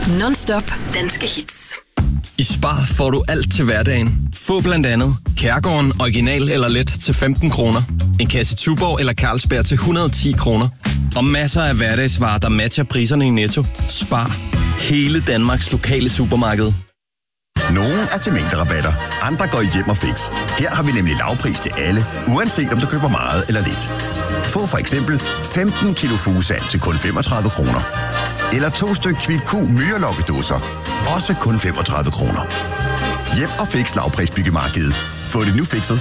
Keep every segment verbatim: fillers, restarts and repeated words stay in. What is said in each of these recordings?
Non-stop danske hits. I Spar får du alt til hverdagen. Få blandt andet Kærgården original eller let til femten kroner. En kasse Tuborg eller Carlsberg til et hundrede og ti kroner. Og masser af hverdagsvarer, der matcher priserne i Netto. Spar. Hele Danmarks lokale supermarked. Nogle er til mængderabatter, andre går i hjem og fix. Her har vi nemlig lavpris til alle, uanset om du køber meget eller lidt. Få for eksempel femten kilo fugesand til kun femogtredive kroner. Eller to styk Kvick-Q myrelokkedåser, også kun femogtredive kroner. Hjem og fix lavprisbyggemarkedet. Få det nu fikset.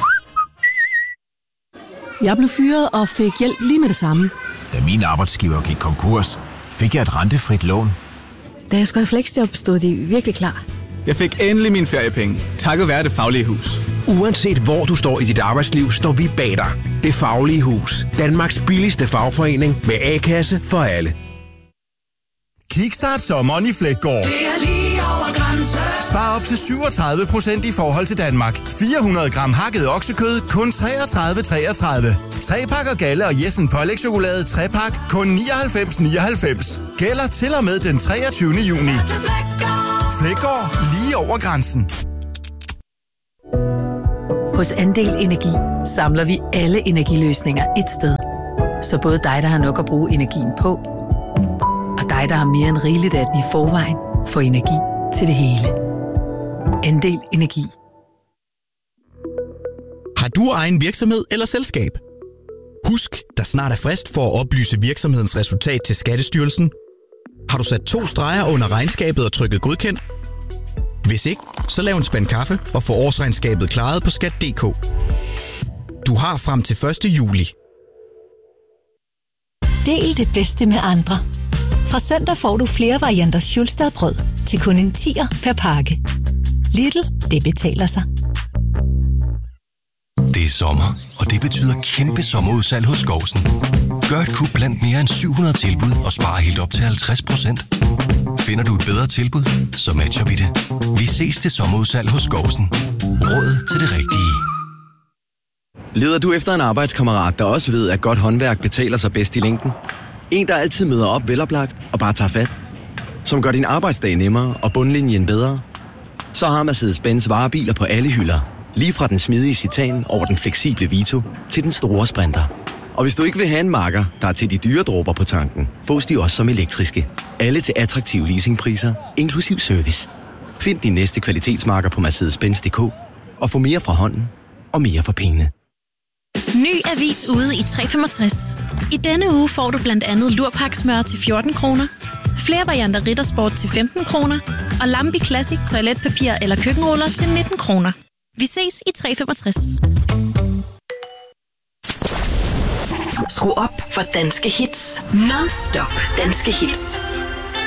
Jeg blev fyret og fik hjælp lige med det samme. Da min arbejdsgiver gik konkurs, fik jeg et rentefrit lån. Da jeg skulle i fleksjob, stod de virkelig klar. Jeg fik endelig mine feriepenge, takket være Det Faglige Hus. Uanset hvor du står i dit arbejdsliv, står vi bag dig. Det Faglige Hus. Danmarks billigste fagforening med A-kasse for alle. Kickstart sommeren i Fleggaard. Det er lige over grænsen. Spar op til syvogtredive procent i forhold til Danmark. fire hundrede gram hakket oksekød, kun treogtredive treogtredive. tre pakker Galle og Jessen pålægtschokolade tre pak, kun nioghalvfems nioghalvfems. Gælder til og med den treogtyvende juni. Fleggaard, lige over grænsen. Hos Andel Energi samler vi alle energiløsninger et sted. Så både dig, der har nok at bruge energien på, og dig, der har mere end rigeligt af den i forvejen, får energi til det hele. Andel Energi. Har du egen virksomhed eller selskab? Husk, der snart er frist for at oplyse virksomhedens resultat til Skattestyrelsen. Har du sat to streger under regnskabet og trykket godkendt? Hvis ikke, så lav en spand kaffe og få årsregnskabet klaret på skat punktum d k. Du har frem til første juli. Del det bedste med andre. Fra søndag får du flere varianter Schulstad-brød til kun en tier per pakke. Lidl, det betaler sig. Det er sommer, og det betyder kæmpe sommerudsalg hos Skovsen. Gør et kup blandt mere end syv hundrede tilbud og spare helt op til halvtreds procent. Finder du et bedre tilbud, så matcher vi det. Vi ses til sommerudsalg hos Skovsen. Råd til det rigtige. Leder du efter en arbejdskammerat, der også ved, at godt håndværk betaler sig bedst i længden? En, der altid møder op veloplagt og bare tager fat? Som gør din arbejdsdag nemmere og bundlinjen bedre? Så har Mercedes-Benz varebiler på alle hylder. Lige fra den smidige Citan over den fleksible Vito til den store Sprinter. Og hvis du ikke vil have en makker, der er til de dyre dråber på tanken, fås de også som elektriske. Alle til attraktive leasingpriser, inklusiv service. Find din næste kvalitetsmarker på mercedes benz punktum d k og få mere fra hånden og mere for pengene. Ny avis ude i tre femogtres. I denne uge får du blandt andet lurpaksmør til fjorten kroner, flere varianter Rittersport til femten kroner og Lambi Classic toiletpapir eller køkkenruller til nitten kroner. Vi ses i tre femogtres. Skru op for danske hits. Non-stop danske hits.